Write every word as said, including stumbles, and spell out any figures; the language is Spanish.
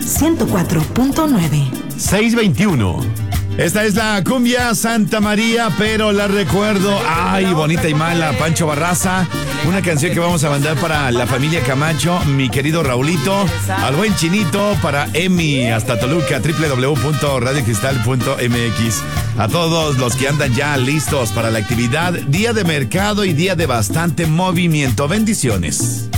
ciento cuatro punto nueve. seis veintiuno. Esta es la cumbia Santa María, pero la recuerdo. Ay, bonita y mala, Pancho Barraza. Una canción que vamos a mandar para la familia Camacho, mi querido Raulito, al buen Chinito, para Emi, hasta Toluca, doble u doble u doble u punto radio cristal punto m x. A todos los que andan ya listos para la actividad, día de mercado y día de bastante movimiento. Bendiciones.